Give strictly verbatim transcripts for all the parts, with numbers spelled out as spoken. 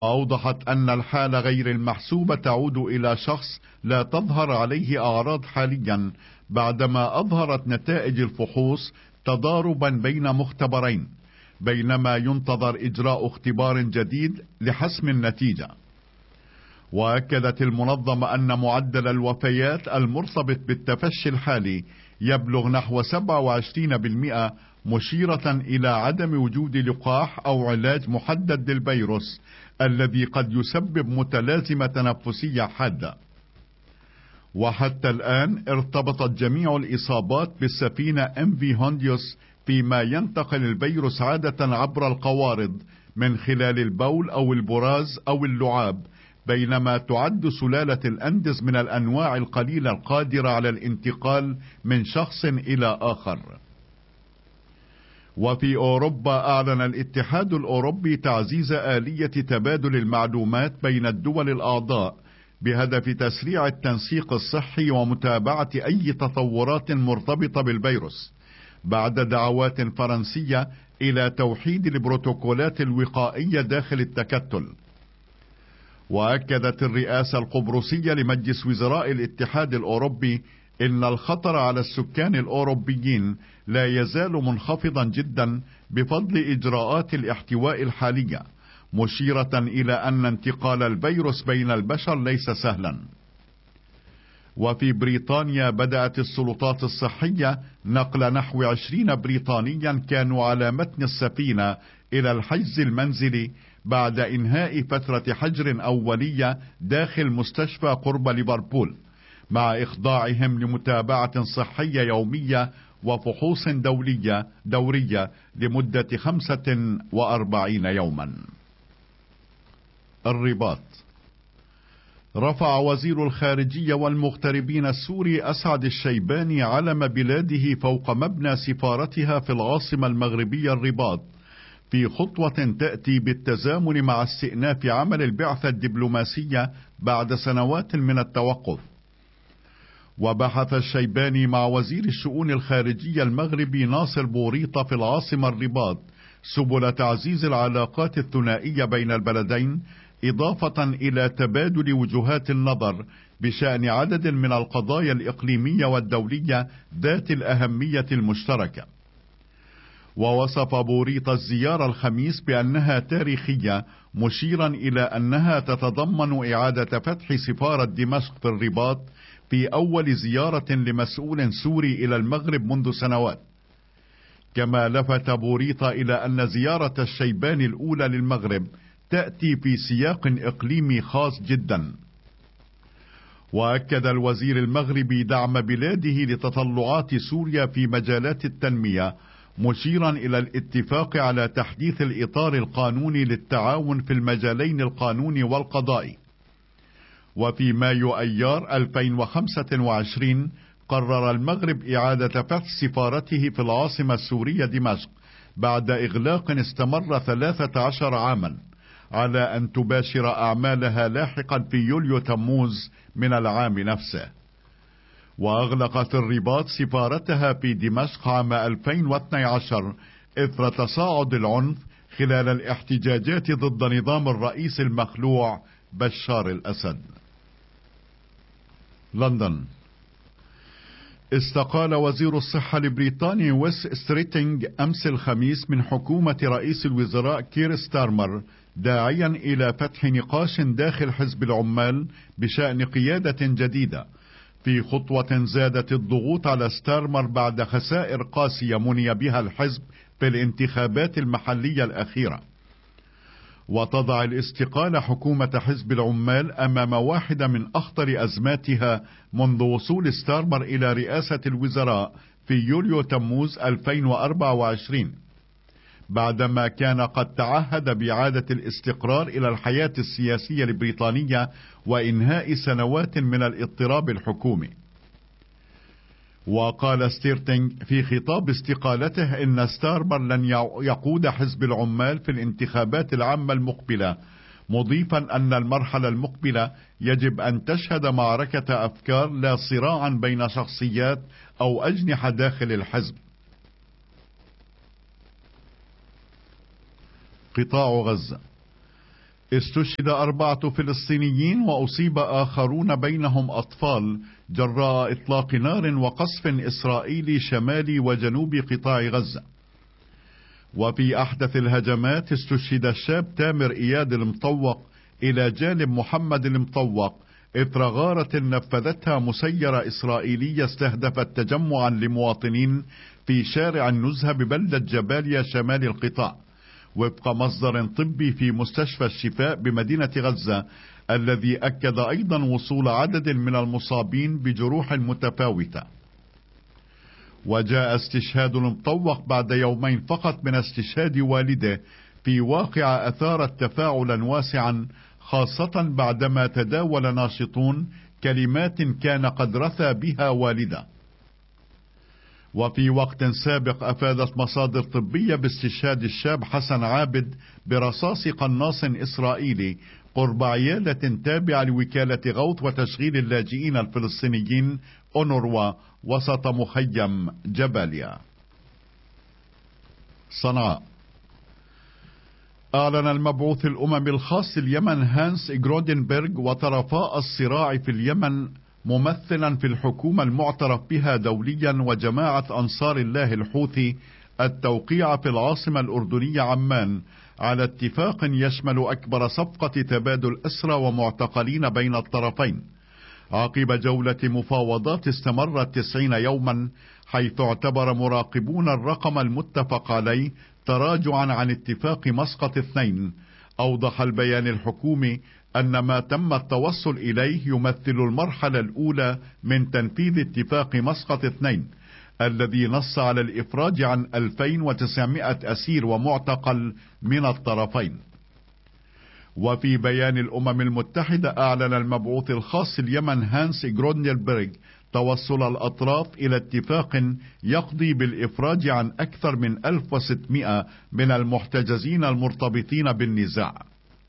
أوضحت أن الحالة غير المحسوبة تعود إلى شخص لا تظهر عليه أعراض حاليا، بعدما أظهرت نتائج الفحوص تضاربا بين مختبرين، بينما ينتظر إجراء اختبار جديد لحسم النتيجة. وأكدت المنظمة أن معدل الوفيات المرتبط بالتفشي الحالي يبلغ نحو سبعة وعشرين بالمئة، مشيرة إلى عدم وجود لقاح أو علاج محدد للفيروس الذي قد يسبب متلازمة تنفسية حادة. وحتى الآن ارتبطت جميع الإصابات بالسفينة إم في هونديوس، فيما ينتقل الفيروس عادة عبر القوارض من خلال البول أو البراز أو اللعاب، بينما تعد سلالة الأندز من الأنواع القليلة القادرة على الانتقال من شخص إلى آخر. وفي أوروبا أعلن الاتحاد الأوروبي تعزيز آلية تبادل المعلومات بين الدول الأعضاء بهدف تسريع التنسيق الصحي ومتابعة أي تطورات مرتبطة بالفيروس، بعد دعوات فرنسية إلى توحيد البروتوكولات الوقائية داخل التكتل. وأكدت الرئاسة القبرصية لمجلس وزراء الاتحاد الأوروبي إن الخطر على السكان الأوروبيين لا يزال منخفضا جدا بفضل إجراءات الاحتواء الحالية، مشيرة إلى أن انتقال الفيروس بين البشر ليس سهلا. وفي بريطانيا بدأت السلطات الصحية نقل نحو عشرين بريطانيا كانوا على متن السفينة إلى الحجز المنزلي بعد إنهاء فترة حجر أولية داخل مستشفى قرب ليفربول، مع إخضاعهم لمتابعة صحية يومية وفحوص دولية دورية لمدة خمسة وأربعين يوما. الرباط. رفع وزير الخارجية والمغتربين السوري أسعد الشيباني علم بلاده فوق مبنى سفارتها في العاصمة المغربية الرباط، في خطوة تأتي بالتزامن مع استئناف عمل البعثة الدبلوماسية بعد سنوات من التوقف. وبحث الشيباني مع وزير الشؤون الخارجية المغربي ناصر بوريطة في العاصمة الرباط سبل تعزيز العلاقات الثنائية بين البلدين، إضافة إلى تبادل وجهات النظر بشأن عدد من القضايا الإقليمية والدولية ذات الأهمية المشتركة. ووصف بوريطة الزيارة الخميس بأنها تاريخية، مشيرا إلى أنها تتضمن إعادة فتح سفارة دمشق في الرباط في أول زيارة لمسؤول سوري إلى المغرب منذ سنوات. كما لفت بوريطة إلى أن زيارة الشيباني الأولى للمغرب تأتي في سياق إقليمي خاص جدا. وأكد الوزير المغربي دعم بلاده لتطلعات سوريا في مجالات التنمية، مشيرا إلى الاتفاق على تحديث الإطار القانوني للتعاون في المجالين القانوني والقضائي. وفي مايو أيار ألفين وخمسة وعشرين قرر المغرب إعادة فتح سفارته في العاصمة السورية دمشق بعد إغلاق استمر ثلاثة عشر عاما، على أن تباشر أعمالها لاحقا في يوليو تموز من العام نفسه. وأغلقت الرباط سفارتها في دمشق عام ألفين واثني عشر إثر تصاعد العنف خلال الاحتجاجات ضد نظام الرئيس المخلوع بشار الأسد. لندن. استقال وزير الصحة البريطاني ويس ستريتينج أمس الخميس من حكومة رئيس الوزراء كير ستارمر، داعيا إلى فتح نقاش داخل حزب العمال بشأن قيادة جديدة، في خطوة زادت الضغوط على ستارمر بعد خسائر قاسية مني بها الحزب في الانتخابات المحلية الأخيرة. وتضع الاستقالة حكومة حزب العمال أمام واحدة من أخطر أزماتها منذ وصول ستارمر إلى رئاسة الوزراء في يوليو تموز ألفين وأربعة وعشرين، بعدما كان قد تعهد بإعادة الاستقرار إلى الحياة السياسية البريطانية وإنهاء سنوات من الاضطراب الحكومي. وقال ستيرتينج في خطاب استقالته إن ستارمر لن يقود حزب العمال في الانتخابات العامة المقبلة، مضيفا أن المرحلة المقبلة يجب أن تشهد معركة أفكار لا صراعا بين شخصيات أو أجنحة داخل الحزب. قطاع غزة. استشهد أربعة فلسطينيين وأصيب آخرون بينهم أطفال جراء إطلاق نار وقصف إسرائيلي شمالي وجنوب قطاع غزة. وفي أحدث الهجمات استشهد الشاب تامر إياد المطوق إلى جانب محمد المطوق إثر غارة نفذتها مسيرة إسرائيلية استهدفت تجمعا لمواطنين في شارع النزهة ببلدة جباليا شمال القطاع، وفق مصدر طبي في مستشفى الشفاء بمدينة غزة، الذي أكد أيضا وصول عدد من المصابين بجروح متفاوتة. وجاء استشهاد المطوق بعد يومين فقط من استشهاد والده في واقعة أثارت تفاعلا واسعا، خاصة بعدما تداول ناشطون كلمات كان قد رثى بها والده. وفي وقت سابق أفادت مصادر طبية باستشهاد الشاب حسن عابد برصاص قناص إسرائيلي قرب عيادة تابعة لوكالة غوث وتشغيل اللاجئين الفلسطينيين أونروا وسط مخيم جباليا. صنعاء. أعلن المبعوث الأممي الخاص اليمن هانس جرودنبرغ وطرفاء الصراع في اليمن ممثلا في الحكومة المعترف بها دوليا وجماعة أنصار الله الحوثي التوقيع في العاصمة الأردنية عمان على اتفاق يشمل أكبر صفقة تبادل أسرى ومعتقلين بين الطرفين، عقب جولة مفاوضات استمرت تسعين يوما، حيث اعتبر مراقبون الرقم المتفق عليه تراجعا عن اتفاق مسقط اثنين. أوضح البيان الحكومي أن ما تم التوصل إليه يمثل المرحلة الأولى من تنفيذ اتفاق مسقط اثنين الذي نص على الإفراج عن ألفين وتسعمائة أسير ومعتقل من الطرفين. وفي بيان الأمم المتحدة أعلن المبعوث الخاص اليمن هانس جرودنبرغ توصل الأطراف إلى اتفاق يقضي بالإفراج عن أكثر من ألف وستمائة من المحتجزين المرتبطين بالنزاع.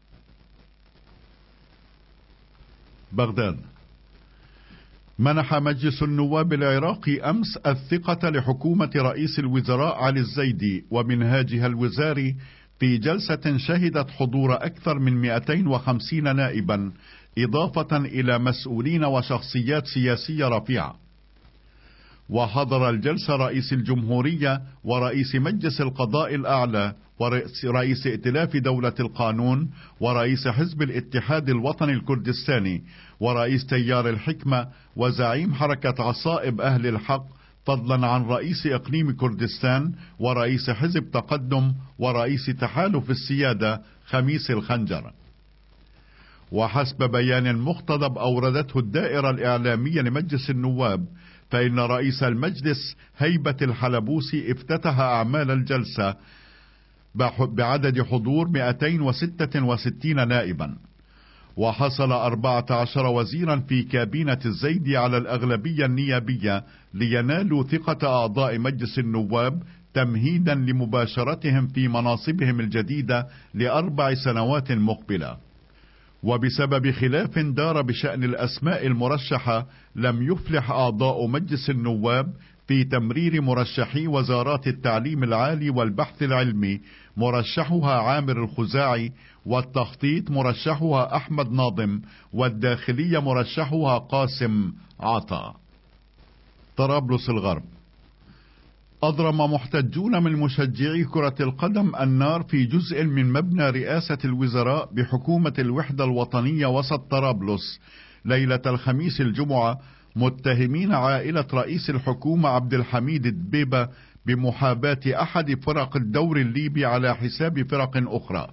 بغداد. منح مجلس النواب العراقي أمس الثقة لحكومة رئيس الوزراء علي الزيدي ومنهاجها الوزاري في جلسة شهدت حضور أكثر من مئتين وخمسين نائبا إضافة إلى مسؤولين وشخصيات سياسية رفيعة. وحضر الجلسة رئيس الجمهورية ورئيس مجلس القضاء الأعلى ورئيس ائتلاف دولة القانون ورئيس حزب الاتحاد الوطني الكردستاني ورئيس تيار الحكمة وزعيم حركة عصائب أهل الحق، فضلا عن رئيس إقليم كردستان ورئيس حزب تقدم ورئيس تحالف السيادة خميس الخنجر. وحسب بيان مقتضب أوردته الدائرة الإعلامية لمجلس النواب، فإن رئيس المجلس هيبة الحلبوسي افتتح أعمال الجلسة بعدد حضور مئتين وستة وستين نائبا. وحصل أربعة عشر وزيرا في كابينة الزيدي على الأغلبية النيابية لينالوا ثقة أعضاء مجلس النواب تمهيدا لمباشرتهم في مناصبهم الجديدة لأربع سنوات مقبلة. وبسبب خلاف دار بشأن الأسماء المرشحة لم يفلح أعضاء مجلس النواب في تمرير مرشحي وزارات التعليم العالي والبحث العلمي مرشحها عامر الخزاعي، والتخطيط مرشحها أحمد ناظم، والداخلية مرشحها قاسم عطا. طرابلس الغرب. أضرم محتجون من مشجعي كرة القدم النار في جزء من مبنى رئاسة الوزراء بحكومة الوحدة الوطنية وسط طرابلس ليلة الخميس الجمعة، متهمين عائلة رئيس الحكومة عبد الحميد الدبيبة بمحاباة أحد فرق الدوري الليبي على حساب فرق أخرى.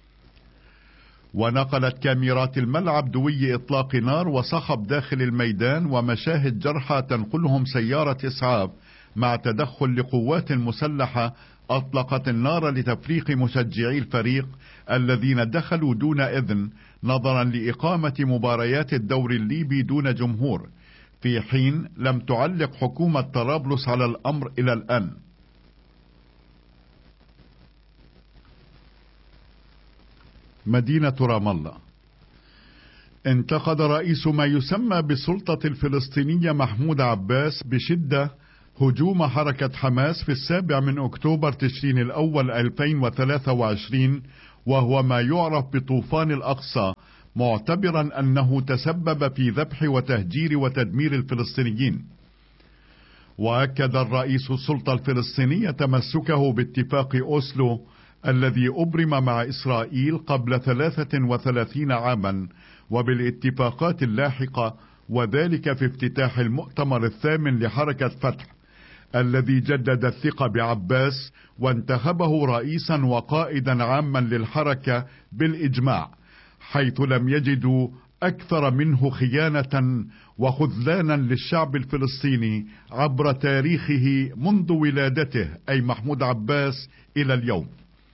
ونقلت كاميرات الملعب دوي إطلاق نار وصخب داخل الميدان ومشاهد جرحى تنقلهم سيارة إسعاف، مع تدخل لقوات مسلحة أطلقت النار لتفريق مشجعي الفريق الذين دخلوا دون إذن نظرا لإقامة مباريات الدوري الليبي دون جمهور، في حين لم تعلق حكومة طرابلس على الأمر إلى الآن. مدينة رام الله. انتقد رئيس ما يسمى بالسلطة الفلسطينية محمود عباس بشدة هجوم حركة حماس في السابع من أكتوبر تشرين الأول ألفين وثلاثة وعشرين، وهو ما يعرف بطوفان الأقصى، معتبرا أنه تسبب في ذبح وتهجير وتدمير الفلسطينيين. وأكد الرئيس السلطة الفلسطينية تمسكه باتفاق أوسلو الذي أبرم مع إسرائيل قبل ثلاثة وثلاثين عاما، وبالاتفاقات اللاحقة، وذلك في افتتاح المؤتمر الثامن لحركة فتح الذي جدد الثقة بعباس وانتخبه رئيسا وقائدا عاما للحركة بالإجماع، حيث لم يجدوا أكثر منه خيانة وخذلانا للشعب الفلسطيني عبر تاريخه منذ ولادته، أي محمود عباس، إلى اليوم.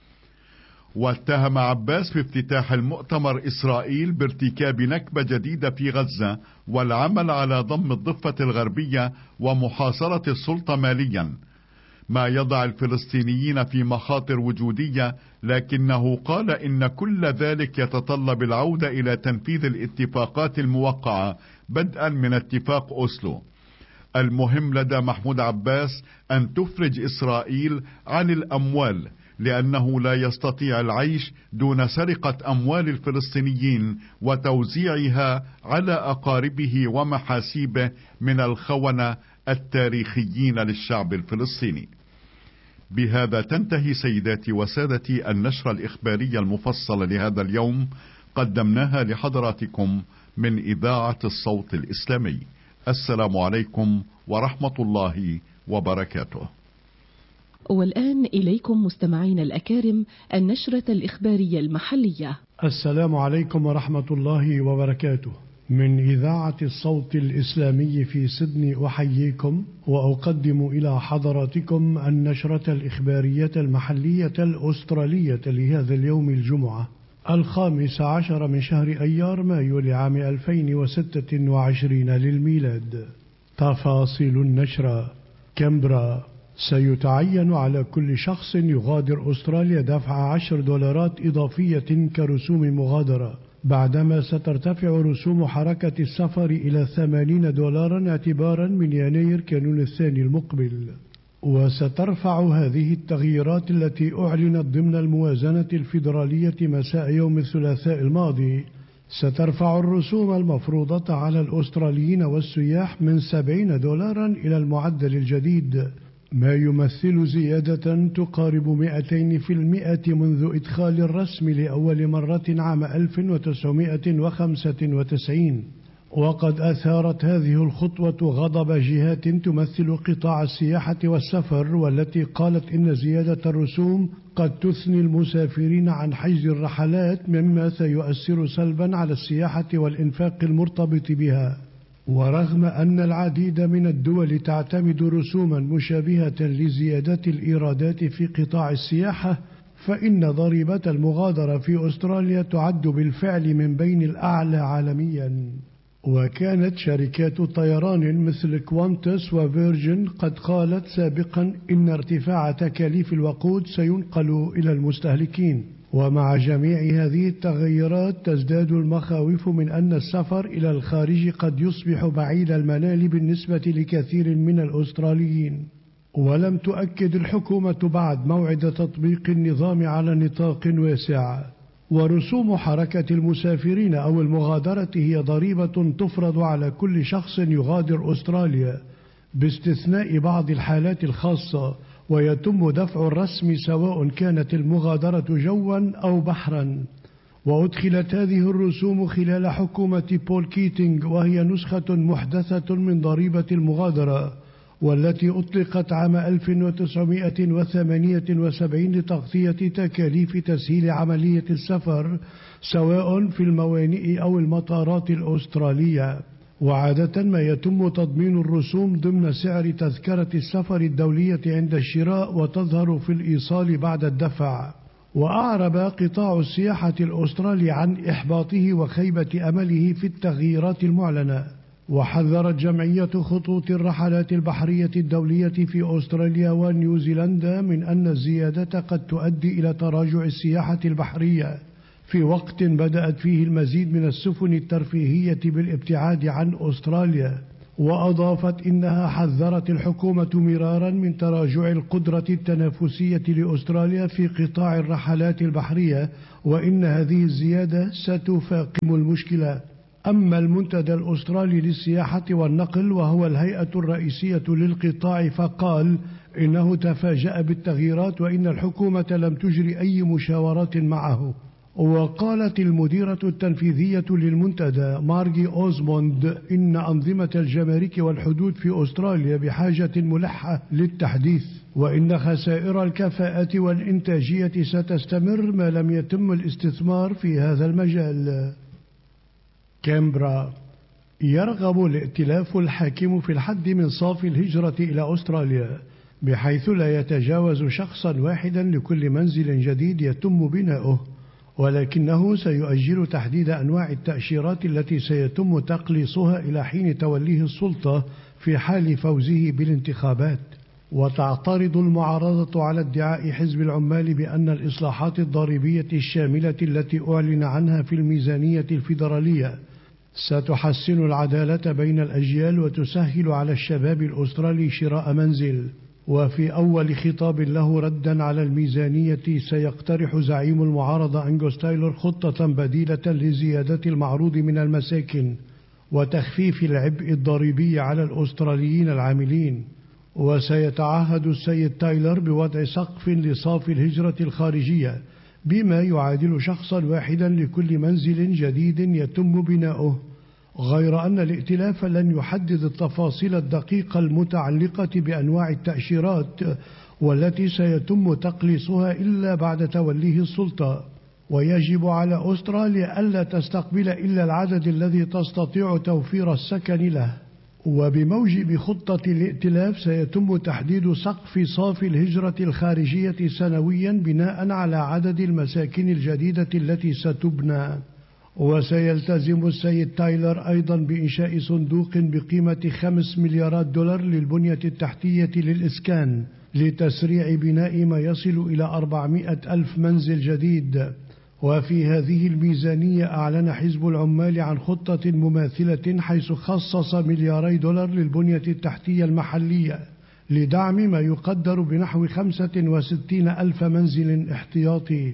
واتهم عباس في افتتاح المؤتمر إسرائيل بارتكاب نكبة جديدة في غزة والعمل على ضم الضفة الغربية ومحاصرة السلطة ماليا، ما يضع الفلسطينيين في مخاطر وجودية، لكنه قال إن كل ذلك يتطلب العودة إلى تنفيذ الاتفاقات الموقعة بدءا من اتفاق أوسلو. المهم لدى محمود عباس أن تفرج إسرائيل عن الأموال، لأنه لا يستطيع العيش دون سرقة أموال الفلسطينيين وتوزيعها على أقاربه ومحاسيبه من الخونة التاريخيين للشعب الفلسطيني. بهذا تنتهي سيداتي وسادتي النشرة الإخبارية المفصلة لهذا اليوم، قدمناها لحضراتكم من إذاعة الصوت الإسلامي. السلام عليكم ورحمة الله وبركاته. والآن إليكم مستمعين الأكارم النشرة الإخبارية المحلية. السلام عليكم ورحمة الله وبركاته. من إذاعة الصوت الإسلامي في سيدني أحييكم وأقدم إلى حضراتكم النشرة الإخبارية المحلية الأسترالية لهذا اليوم الجمعة الخامس عشر من شهر أيار مايو لعام ألفين وستة وعشرين للميلاد. تفاصيل النشرة. كامبرا: سيتعين على كل شخص يغادر أستراليا دفع عشر دولارات إضافية كرسوم مغادرة، بعدما سترتفع رسوم حركة السفر إلى ثمانين دولارا اعتبارا من يناير كانون الثاني المقبل. وسترفع هذه التغييرات التي أعلنت ضمن الموازنة الفيدرالية مساء يوم الثلاثاء الماضي، سترفع الرسوم المفروضة على الأستراليين والسياح من سبعين دولارا إلى المعدل الجديد، ما يمثل زيادة تقارب مئتين بالمئة منذ إدخال الرسم لأول مرة عام ألف وتسعمئة وخمسة وتسعين. وقد أثارت هذه الخطوة غضب جهات تمثل قطاع السياحة والسفر، والتي قالت إن زيادة الرسوم قد تثني المسافرين عن حجز الرحلات، مما سيؤثر سلبا على السياحة والإنفاق المرتبط بها. ورغم أن العديد من الدول تعتمد رسوما مشابهة لزيادة الإيرادات في قطاع السياحة، فإن ضريبة المغادرة في أستراليا تعد بالفعل من بين الأعلى عالميا. وكانت شركات طيران مثل كوانتس وفيرجن قد قالت سابقا إن ارتفاع تكاليف الوقود سينقل إلى المستهلكين. ومع جميع هذه التغيرات تزداد المخاوف من أن السفر إلى الخارج قد يصبح بعيد المنال بالنسبة لكثير من الأستراليين. ولم تؤكد الحكومة بعد موعد تطبيق النظام على نطاق واسع. ورسوم حركة المسافرين أو المغادرة هي ضريبة تفرض على كل شخص يغادر أستراليا باستثناء بعض الحالات الخاصة، ويتم دفع الرسم سواء كانت المغادرة جوا أو بحرا. وأدخلت هذه الرسوم خلال حكومة بول كيتينغ، وهي نسخة محدثة من ضريبة المغادرة، والتي أطلقت عام ألف وتسعمئة وثمانية وسبعين لتغطية تكاليف تسهيل عملية السفر سواء في الموانئ أو المطارات الأسترالية. وعادة ما يتم تضمين الرسوم ضمن سعر تذكرة السفر الدولية عند الشراء، وتظهر في الإيصال بعد الدفع. وأعرب قطاع السياحة الأسترالي عن إحباطه وخيبة أمله في التغييرات المعلنة. وحذرت جمعية خطوط الرحلات البحرية الدولية في أستراليا ونيوزيلندا من أن الزيادة قد تؤدي إلى تراجع السياحة البحرية في وقت بدأت فيه المزيد من السفن الترفيهية بالابتعاد عن أستراليا. وأضافت إنها حذرت الحكومة مرارا من تراجع القدرة التنافسية لأستراليا في قطاع الرحلات البحرية، وإن هذه الزيادة ستفاقم المشكلة. أما المنتدى الأسترالي للسياحة والنقل وهو الهيئة الرئيسية للقطاع فقال إنه تفاجأ بالتغييرات وإن الحكومة لم تجري أي مشاورات معه. وقالت المديرة التنفيذية للمنتدى مارغي أوزموند إن أنظمة الجمارك والحدود في أستراليا بحاجة ملحة للتحديث، وإن خسائر الكفاءة والإنتاجية ستستمر ما لم يتم الاستثمار في هذا المجال. كامبرا. يرغب الائتلاف الحاكم في الحد من صافي الهجرة إلى أستراليا، بحيث لا يتجاوز شخصا واحدا لكل منزل جديد يتم بناؤه، ولكنه سيؤجل تحديد أنواع التأشيرات التي سيتم تقليصها إلى حين توليه السلطة في حال فوزه بالانتخابات. وتعترض المعارضة على ادعاء حزب العمال بأن الإصلاحات الضريبية الشاملة التي أعلن عنها في الميزانية الفيدرالية ستحسن العدالة بين الأجيال وتسهل على الشباب الأسترالي شراء منزل. وفي أول خطاب له ردا على الميزانية سيقترح زعيم المعارضة أنغوس تايلور خطة بديلة لزيادة المعروض من المساكن وتخفيف العبء الضريبي على الأستراليين العاملين. وسيتعهد السيد تايلور بوضع سقف لصافي الهجرة الخارجية بما يعادل شخصا واحدا لكل منزل جديد يتم بناؤه، غير أن الائتلاف لن يحدد التفاصيل الدقيقة المتعلقة بأنواع التأشيرات والتي سيتم تقليصها إلا بعد توليه السلطة. ويجب على أستراليا ألا تستقبل إلا العدد الذي تستطيع توفير السكن له. وبموجب خطة الائتلاف سيتم تحديد سقف صافي الهجرة الخارجية سنويا بناء على عدد المساكن الجديدة التي ستبنى. وسيلتزم السيد تايلور أيضا بإنشاء صندوق بقيمة خمس مليارات دولار للبنية التحتية للإسكان لتسريع بناء ما يصل إلى أربعمائة ألف منزل جديد. وفي هذه الميزانية أعلن حزب العمال عن خطة مماثلة حيث خصص ملياري دولار للبنية التحتية المحلية لدعم ما يقدر بنحو خمسة وستين ألف منزل احتياطي.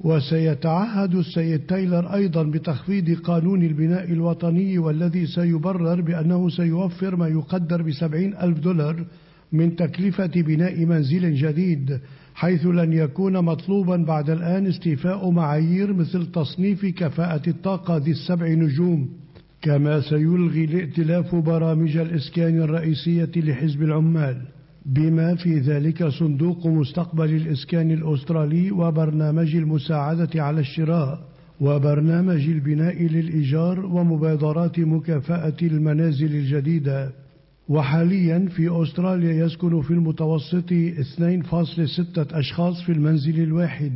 وسيتعهد السيد تايلور أيضا بتخفيض قانون البناء الوطني والذي سيبرر بأنه سيوفر ما يقدر بسبعين ألف دولار من تكلفة بناء منزل جديد، حيث لن يكون مطلوبا بعد الآن استيفاء معايير مثل تصنيف كفاءة الطاقة ذي السبع نجوم. كما سيلغي الائتلاف برامج الإسكان الرئيسية لحزب العمال بما في ذلك صندوق مستقبل الإسكان الأسترالي وبرنامج المساعدة على الشراء وبرنامج البناء للإيجار ومبادرات مكافأة المنازل الجديدة. وحاليا في أستراليا يسكن في المتوسط اثنين فاصلة ستة أشخاص في المنزل الواحد،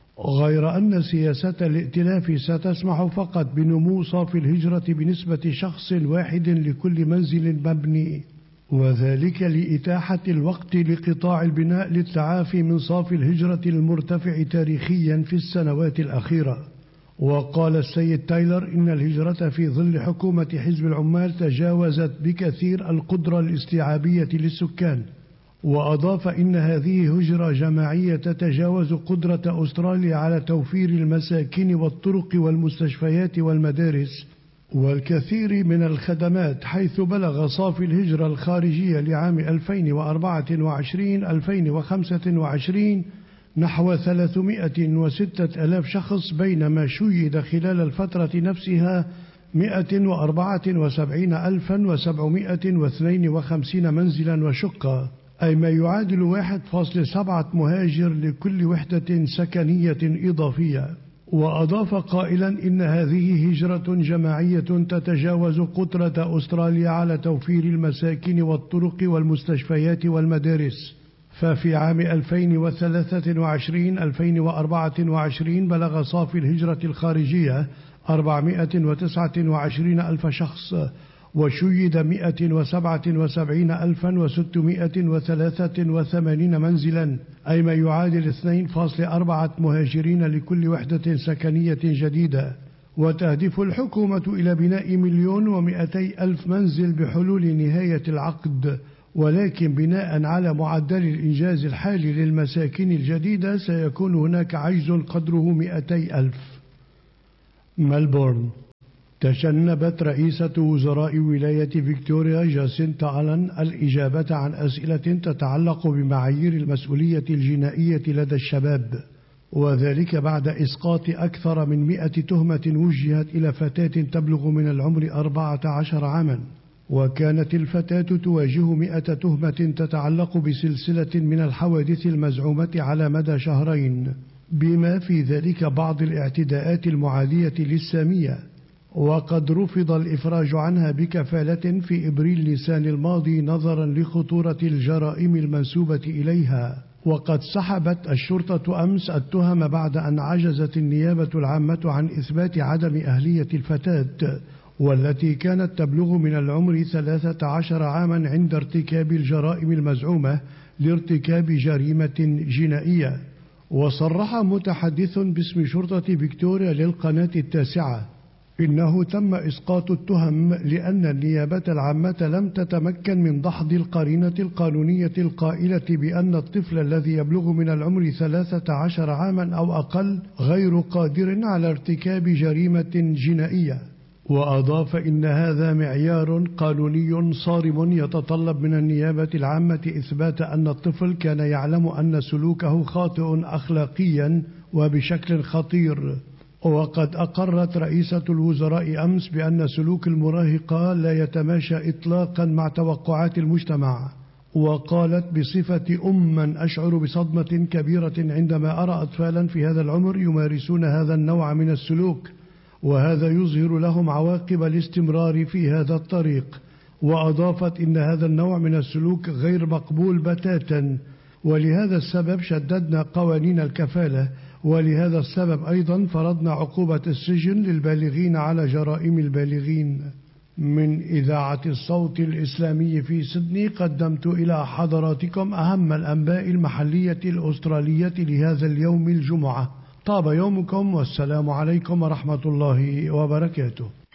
غير أن سياسة الائتلاف ستسمح فقط بنمو صافي الهجرة بنسبة شخص واحد لكل منزل مبني، وذلك لإتاحة الوقت لقطاع البناء للتعافي من صافي الهجرة المرتفع تاريخيا في السنوات الأخيرة. وقال السيد تايلور إن الهجرة في ظل حكومة حزب العمال تجاوزت بكثير القدرة الاستيعابية للسكان، وأضاف إن هذه هجرة جماعية تتجاوز قدرة أستراليا على توفير المساكن والطرق والمستشفيات والمدارس والكثير من الخدمات، حيث بلغ صافي الهجرة الخارجية لعام ألفين وأربعة وعشرين ألفين وخمسة وعشرين نحو ثلاثمائة وستة آلاف شخص، بينما شيد خلال الفترة نفسها مائة وأربعة وسبعين ألفا وسبعمائة واثنين وخمسين منزلا وشقة، أي ما يعادل واحد فاصلة سبعة مهاجر لكل وحدة سكنية إضافية. وأضاف قائلا إن هذه هجرة جماعية تتجاوز قدرة أستراليا على توفير المساكن والطرق والمستشفيات والمدارس. ففي عام ألفين وثلاثة وعشرين ألفين وأربعة وعشرين بلغ صافي الهجرة الخارجية أربعمائة وتسعة وعشرين ألف شخص، وشيد مائة وسبعة وسبعين ألفا وستمائة وثلاثة وثمانين منزلا، أي ما يعادل اثنين فاصلة أربعة مهاجرين لكل وحدة سكنية جديدة. وتهدف الحكومة إلى بناء مليون ومئتي ألف منزل بحلول نهاية العقد، ولكن بناء على معدل الإنجاز الحالي للمساكن الجديدة سيكون هناك عجز قدره مئتي ألف. ملبورن. تجنبت رئيسة وزراء ولاية فيكتوريا جاسينتا ألان الإجابة عن أسئلة تتعلق بمعايير المسؤولية الجنائية لدى الشباب، وذلك بعد إسقاط أكثر من مئة تهمة وجهت إلى فتاة تبلغ من العمر أربعة عشر عاما، وكانت الفتاة تواجه مئة تهمة تتعلق بسلسلة من الحوادث المزعومة على مدى شهرين، بما في ذلك بعض الاعتداءات المعادية للسامية، وقد رفض الإفراج عنها بكفالة في إبريل نيسان الماضي نظرا لخطورة الجرائم المنسوبة إليها. وقد سحبت الشرطة أمس التهم بعد أن عجزت النيابة العامة عن إثبات عدم أهلية الفتاة، والتي كانت تبلغ من العمر ثلاثة عشر عاما عند ارتكاب الجرائم المزعومة لارتكاب جريمة جنائية. وصرح متحدث باسم شرطة فيكتوريا للقناة التاسعة إنه تم إسقاط التهم لأن النيابة العامة لم تتمكن من دحض القرينة القانونية القائلة بأن الطفل الذي يبلغ من العمر ثلاثة عشر عاما أو أقل غير قادر على ارتكاب جريمة جنائية. وأضاف إن هذا معيار قانوني صارم يتطلب من النيابة العامة إثبات أن الطفل كان يعلم أن سلوكه خاطئ أخلاقيا وبشكل خطير. وقد أقرت رئيسة الوزراء أمس بأن سلوك المراهقة لا يتماشى إطلاقا مع توقعات المجتمع، وقالت بصفة أم من أشعر بصدمة كبيرة عندما أرى أطفالا في هذا العمر يمارسون هذا النوع من السلوك، وهذا يظهر لهم عواقب الاستمرار في هذا الطريق. وأضافت إن هذا النوع من السلوك غير مقبول بتاتا، ولهذا السبب شددنا قوانين الكفالة، ولهذا السبب أيضا فرضنا عقوبة السجن للبالغين على جرائم البالغين. من إذاعة الصوت الإسلامي في سيدني قدمت إلى حضراتكم أهم الأنباء المحلية الأسترالية لهذا اليوم الجمعة. طاب يومكم والسلام عليكم ورحمة الله وبركاته.